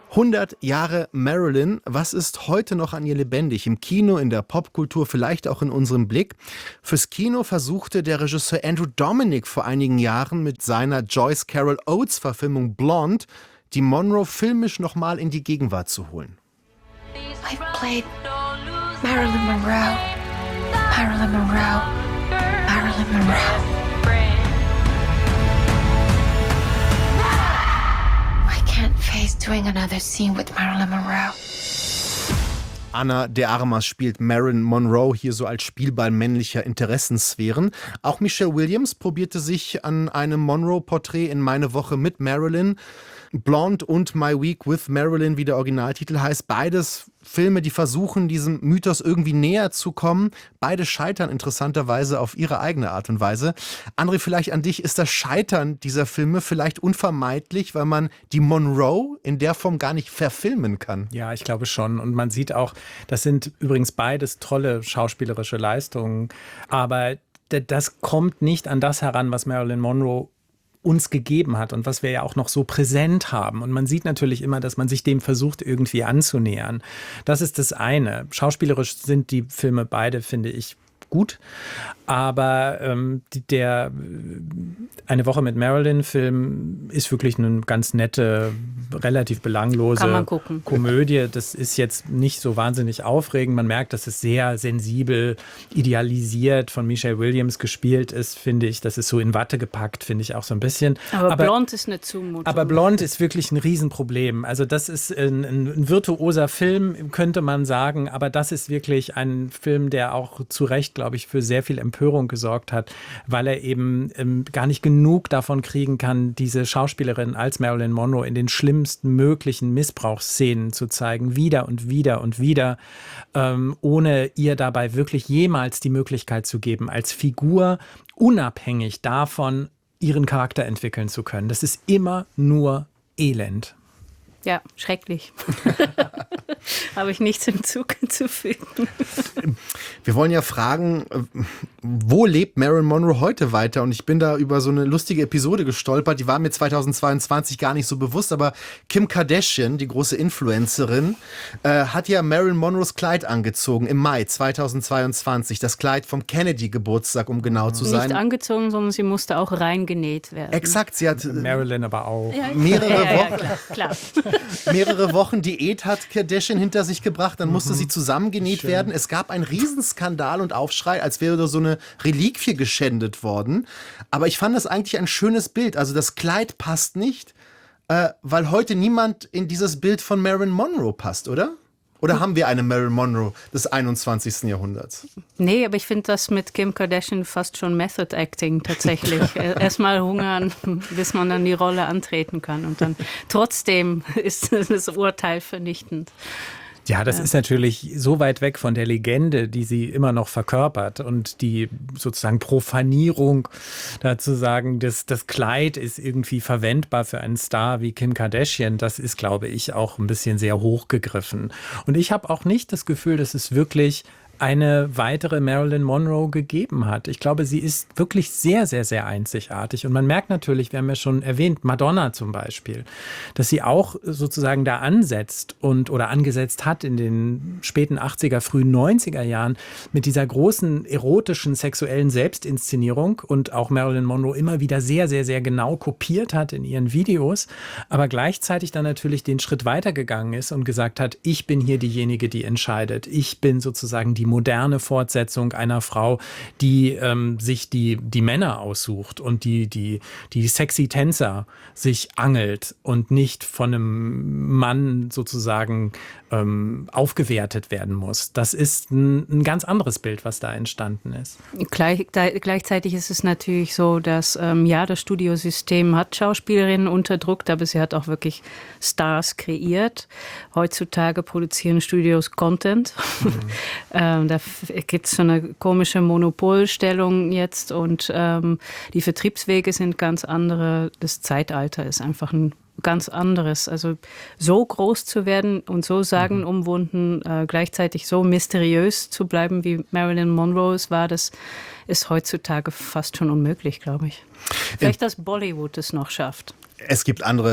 100 Jahre Marilyn. Was ist heute noch an ihr lebendig? Im Kino, in der Popkultur, vielleicht auch in unserem Blick. Fürs Kino versuchte der Regisseur Andrew Dominik vor einigen Jahren mit seiner Joyce Carol Oates Verfilmung Blonde die Monroe filmisch nochmal in die Gegenwart zu holen. I played Marilyn Monroe. Marilyn Monroe. Marilyn Monroe. I can't face doing another scene with Marilyn Monroe. Ana de Armas spielt Marilyn Monroe hier so als Spielball männlicher Interessensphären. Auch Michelle Williams probierte sich an einem Monroe-Porträt in Meine Woche mit Marilyn. Blonde und My Week with Marilyn, wie der Originaltitel heißt. Beides Filme, die versuchen, diesem Mythos irgendwie näher zu kommen. Beide scheitern interessanterweise auf ihre eigene Art und Weise. André, vielleicht an dich, ist das Scheitern dieser Filme vielleicht unvermeidlich, weil man die Monroe in der Form gar nicht verfilmen kann? Ja, ich glaube schon. Und man sieht auch, das sind übrigens beides tolle schauspielerische Leistungen. Aber das kommt nicht an das heran, was Marilyn Monroe uns gegeben hat und was wir ja auch noch so präsent haben. Und man sieht natürlich immer, dass man sich dem versucht, irgendwie anzunähern. Das ist das eine. Schauspielerisch sind die Filme beide, finde ich, gut. Aber der Eine Woche mit Marilyn-Film ist wirklich eine ganz nette, relativ belanglose Komödie. Das ist jetzt nicht so wahnsinnig aufregend. Man merkt, dass es sehr sensibel, idealisiert von Michelle Williams gespielt ist, finde ich. Das ist so in Watte gepackt, finde ich auch so ein bisschen. Aber Blonde ist eine Zumutung. Aber Blonde ist wirklich ein Riesenproblem. Also das ist ein virtuoser Film, könnte man sagen. Aber das ist wirklich ein Film, der auch zu Recht, glaube ich, für sehr viel Empörung gesorgt hat, weil er eben gar nicht genug davon kriegen kann, diese Schauspielerin als Marilyn Monroe in den schlimmsten möglichen Missbrauchsszenen zu zeigen, wieder und wieder und wieder, ohne ihr dabei wirklich jemals die Möglichkeit zu geben, als Figur unabhängig davon ihren Charakter entwickeln zu können. Das ist immer nur Elend. Ja, schrecklich. Habe ich nichts hinzuzufügen. Wir wollen ja fragen, wo lebt Marilyn Monroe heute weiter? Und ich bin da über so eine lustige Episode gestolpert, die war mir 2022 gar nicht so bewusst, aber Kim Kardashian, die große Influencerin, hat ja Marilyn Monroes Kleid angezogen im Mai 2022. Das Kleid vom Kennedy-Geburtstag, um genau zu sein. Nicht angezogen, sondern sie musste auch reingenäht werden. Exakt, sie hat Marilyn aber auch. Mehrere Wochen Diät hat Kardashian hinter sich gebracht, dann musste sie zusammengenäht werden. Es gab einen Riesenskandal und Aufschrei, als wäre so eine Reliquie geschändet worden. Aber ich fand das eigentlich ein schönes Bild. Also das Kleid passt nicht, weil heute niemand in dieses Bild von Marilyn Monroe passt, oder? Oder haben wir eine Marilyn Monroe des 21. Jahrhunderts? Nee, aber ich finde das mit Kim Kardashian fast schon Method Acting tatsächlich. Erstmal hungern, bis man dann die Rolle antreten kann. Und dann trotzdem ist das Urteil vernichtend. Ja, das ist natürlich so weit weg von der Legende, die sie immer noch verkörpert und die sozusagen Profanierung, dazu sagen, das Kleid ist irgendwie verwendbar für einen Star wie Kim Kardashian, das ist, glaube ich, auch ein bisschen sehr hochgegriffen. Und ich habe auch nicht das Gefühl, dass es wirklich eine weitere Marilyn Monroe gegeben hat. Ich glaube, sie ist wirklich sehr, sehr, sehr einzigartig. Und man merkt natürlich, wir haben ja schon erwähnt, Madonna zum Beispiel, dass sie auch sozusagen da ansetzt oder angesetzt hat in den späten 80er, frühen 90er Jahren mit dieser großen erotischen, sexuellen Selbstinszenierung und auch Marilyn Monroe immer wieder sehr, sehr, sehr genau kopiert hat in ihren Videos, aber gleichzeitig dann natürlich den Schritt weitergegangen ist und gesagt hat, ich bin hier diejenige, die entscheidet. Ich bin sozusagen die moderne Fortsetzung einer Frau, die sich die Männer aussucht und die sexy Tänzer sich angelt und nicht von einem Mann sozusagen aufgewertet werden muss. Das ist ein ganz anderes Bild, was da entstanden ist. Gleichzeitig ist es natürlich so, dass das Studiosystem hat Schauspielerinnen unterdrückt, aber sie hat auch wirklich Stars kreiert. Heutzutage produzieren Studios Content. Da gibt es so eine komische Monopolstellung jetzt und die Vertriebswege sind ganz andere. Das Zeitalter ist einfach ein ganz anderes. Also so groß zu werden und so sagenumwunden, gleichzeitig so mysteriös zu bleiben, wie Marilyn Monroe es war, das ist heutzutage fast schon unmöglich, glaube ich. Vielleicht, dass Bollywood es noch schafft. Es gibt andere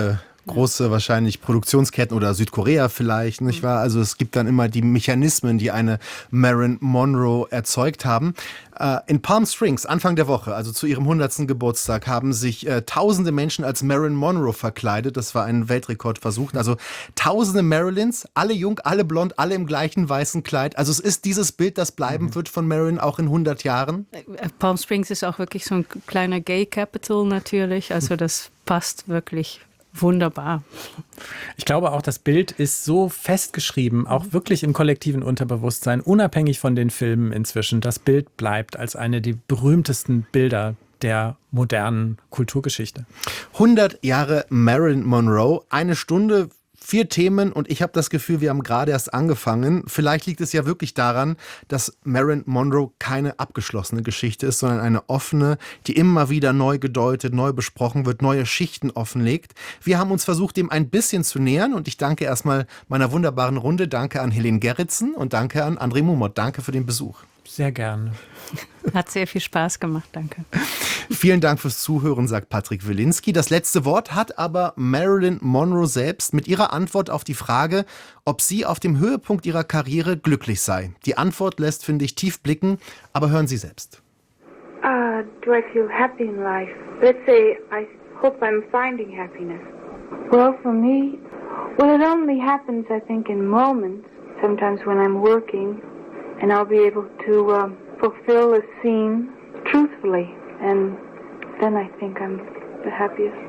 große wahrscheinlich Produktionsketten oder Südkorea vielleicht, nicht wahr? Also es gibt dann immer die Mechanismen, die eine Marilyn Monroe erzeugt haben. In Palm Springs, Anfang der Woche, also zu ihrem 100. Geburtstag, haben sich tausende Menschen als Marilyn Monroe verkleidet. Das war ein Weltrekordversuch. Also tausende Marilyns, alle jung, alle blond, alle im gleichen weißen Kleid. Also es ist dieses Bild, das bleiben wird von Marilyn auch in 100 Jahren. Palm Springs ist auch wirklich so ein kleiner Gay Capital natürlich. Also das passt wirklich wunderbar. Ich glaube auch, das Bild ist so festgeschrieben, auch wirklich im kollektiven Unterbewusstsein, unabhängig von den Filmen inzwischen. Das Bild bleibt als eine der berühmtesten Bilder der modernen Kulturgeschichte. 100 Jahre Marilyn Monroe, 1 Stunde, 4 Themen und ich habe das Gefühl, wir haben gerade erst angefangen. Vielleicht liegt es ja wirklich daran, dass Marilyn Monroe keine abgeschlossene Geschichte ist, sondern eine offene, die immer wieder neu gedeutet, neu besprochen wird, neue Schichten offenlegt. Wir haben uns versucht, dem ein bisschen zu nähern und ich danke erstmal meiner wunderbaren Runde. Danke an Helene Gerritsen und danke an André Mumot. Danke für den Besuch. Sehr gerne. Hat sehr viel Spaß gemacht, danke. Vielen Dank fürs Zuhören, sagt Patrick Wilinski. Das letzte Wort hat aber Marilyn Monroe selbst mit ihrer Antwort auf die Frage, ob sie auf dem Höhepunkt ihrer Karriere glücklich sei. Die Antwort lässt, finde ich, tief blicken, aber hören Sie selbst. Do I feel happy in life? Let's say I hope I'm finding happiness. Well, for me, it only happens, I think, in moments. Sometimes when I'm working and I'll be able to fulfill a scene truthfully, and then I think I'm the happiest.